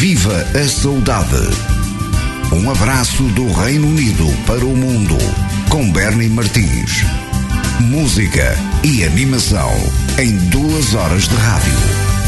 Viva a saudade. Um abraço do Reino Unido para o mundo, com Bernie Martins. Música e animação em 2 horas de rádio.